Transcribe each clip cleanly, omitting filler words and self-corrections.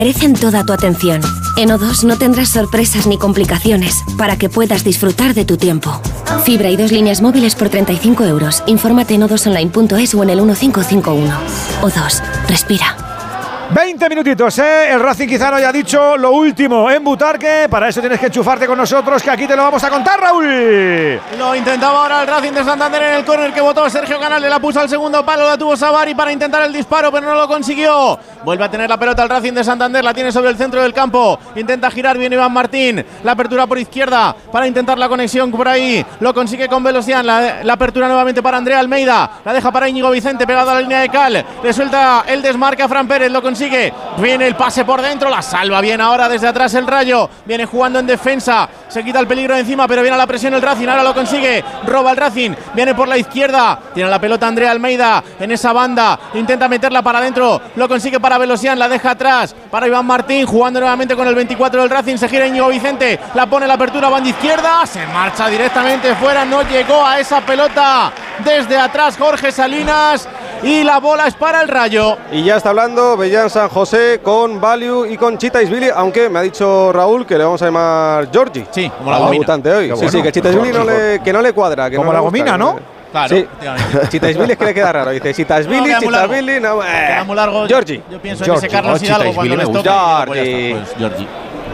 Merecen toda tu atención. En O2 no tendrás sorpresas ni complicaciones para que puedas disfrutar de tu tiempo. Fibra y 2 líneas móviles por 35 €. Infórmate en o2online.es o en el 1551. O2. Respira. 20 minutitos, ¿eh? El Racing quizá no haya dicho lo último en Butarque. Para eso tienes que enchufarte con nosotros, que aquí te lo vamos a contar, Raúl. Lo intentaba ahora el Racing de Santander en el córner que botó Sergio Canales. La puso al segundo palo, la tuvo Savary para intentar el disparo, pero no lo consiguió. Vuelve a tener la pelota el Racing de Santander, la tiene sobre el centro del campo. Intenta girar bien Iván Martín. La apertura por izquierda para intentar la conexión por ahí. Lo consigue con Velosian. La apertura nuevamente para Andrea Almeida. La deja para Íñigo Vicente, pegado a la línea de cal. Le suelta el desmarque a Fran Pérez, lo consigue. Viene el pase por dentro, la salva bien ahora desde atrás el Rayo. Viene jugando en defensa, se quita el peligro de encima, pero viene a la presión el Racing. Ahora lo consigue, roba el Racing. Viene por la izquierda, tiene la pelota Andrea Almeida en esa banda. Intenta meterla para adentro, lo consigue para Velosian, la deja atrás para Iván Martín, jugando nuevamente con el 24 del Racing. Se gira Íñigo Vicente, la pone la apertura, banda izquierda, se marcha directamente fuera. No llegó a esa pelota desde atrás Jorge Salinas. Y la bola es para el Rayo. Y ya está hablando Bellán San José con Value y con Chitaisvili, aunque me ha dicho Raúl que le vamos a llamar Georgie. Sí, como la gomina. Debutante hoy. Bueno. Sí, que Chitaisvili no le cuadra. Que como no la gusta, gomina, ¿no? Claro, sí. Chitaisvili es que le queda raro. Dice Chitaisvili, queda muy largo. Georgie. Yo pienso en ese Carlos Hidalgo cuando les toque. Georgie. Georgie.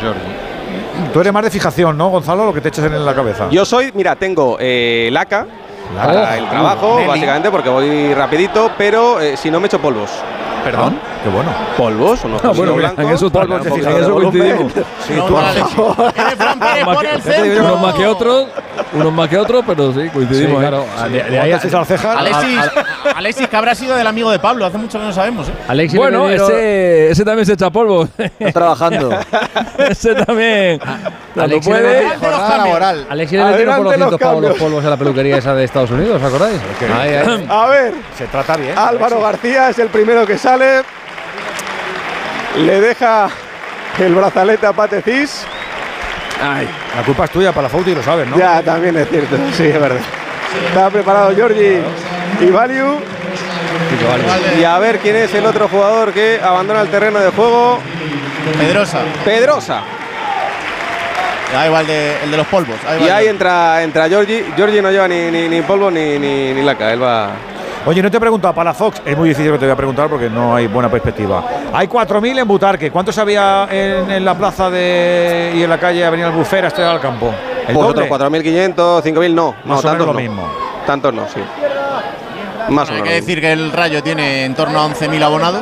Tú eres más de fijación, ¿no, Gonzalo? Lo que te echas en la cabeza. Yo soy, mira, tengo laca para el trabajo, básicamente, porque voy rapidito, pero si no me echo polvos. ¿Perdón? Qué bueno. ¿Polvos? ¿Unos bueno, blancos? en eso polvos en eso coincidimos. Sí, tú Fran Pérez pone el centro. Unos más que otros, pero sí, coincidimos. Sí, claro. De ahí así a las cejas. Alexis, que habrá sido del amigo de Pablo, hace mucho que no sabemos. Alexis, bueno, ese también se echa polvo. Está trabajando. Ese también. Alexis puede. jornada laboral. Alexis le metieron por los 200 pavos los polvos en la peluquería esa de Estados Unidos, ¿os acordáis? A ver, se trata bien. Álvaro García es el primero que sale. Le deja el brazalete a Patecís. Ay, la culpa es tuya, Palafox, y lo sabes, ¿no? Ya, también es cierto, sí, es verdad. Está preparado Georgie y Value. Y a ver quién es el otro jugador que abandona el terreno de juego. Pedrosa. Ahí va el de los polvos. Y ahí entra Georgie. Georgie no lleva ni polvo ni laca, él va. Oye, no te he preguntado a Palafox, es muy difícil que te voy a preguntar porque no hay buena perspectiva. Hay 4.000 en Butarque. ¿Cuántos había en la plaza y en la calle Avenida Albufera, Estrella del Campo? ¿El doble? 4.500, 5.000 no. Más o menos lo mismo. Tantos no, sí. Más o menos. Hay que decir que el Rayo tiene en torno a 11.000 abonados.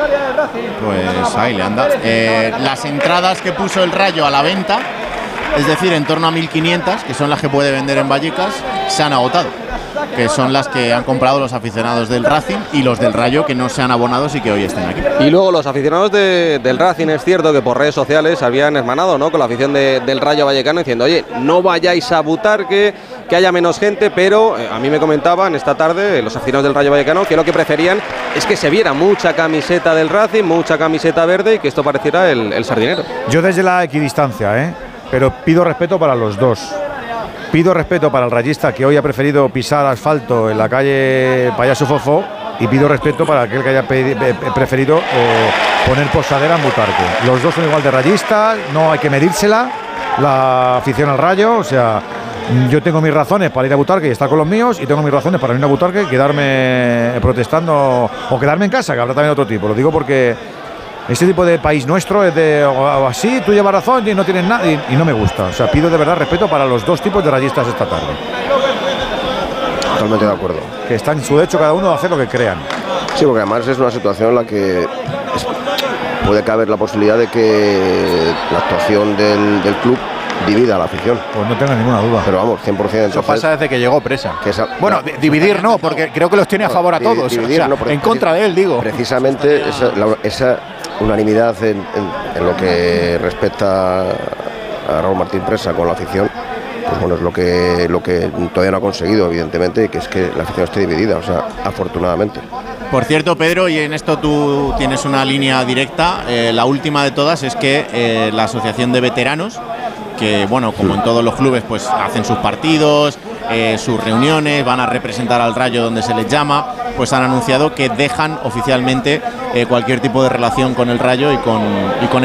Pues ahí le anda. Las entradas que puso el Rayo a la venta, es decir, en torno a 1.500, que son las que puede vender en Vallecas, se han agotado. Que son las que han comprado los aficionados del Racing y los del Rayo que no se han abonado y que hoy estén aquí. Y luego los aficionados del Racing, es cierto que por redes sociales habían hermanado, ¿no?, con la afición del Rayo Vallecano diciendo, oye, no vayáis a Butarque, que haya menos gente, pero a mí me comentaban esta tarde los aficionados del Rayo Vallecano que lo que preferían es que se viera mucha camiseta del Racing, mucha camiseta verde y que esto pareciera el sardinero. Yo desde la equidistancia, pero pido respeto para los dos. Pido respeto para el rayista que hoy ha preferido pisar asfalto en la calle Payaso Fofó y pido respeto para aquel que haya preferido poner posadera en Butarque. Los dos son igual de rayistas, no hay que medírsela la afición al Rayo, o sea, yo tengo mis razones para ir a Butarque y estar con los míos y tengo mis razones para ir a Butarque y quedarme protestando o quedarme en casa, que habrá también otro tipo. Lo digo porque este tipo de país nuestro es de así, tú llevas razón y no tienes nada y no me gusta. O sea, pido de verdad respeto para los dos tipos de rayistas esta tarde. Totalmente de acuerdo. Que está en su derecho cada uno de hacer lo que crean. Sí, porque además es una situación en la que puede caber la posibilidad de que la actuación del club divida a la afición. Pues no tenga ninguna duda. Pero vamos, 100%. Entonces, eso pasa desde que llegó Presa. Bueno, dividir no, porque creo que los tiene a favor a todos. Dividir, o sea, en contra de él, digo. Precisamente esa unanimidad en lo que respecta a Raúl Martín Presa con la afición, pues bueno, es lo que todavía no ha conseguido, evidentemente, que es que la afición esté dividida, o sea, afortunadamente. Por cierto, Pedro, y en esto tú tienes una línea directa, la última de todas es que la Asociación de Veteranos, que bueno, como en todos los clubes, pues hacen sus partidos, sus reuniones, van a representar al Rayo donde se les llama, pues han anunciado que dejan oficialmente cualquier tipo de relación con el Rayo y con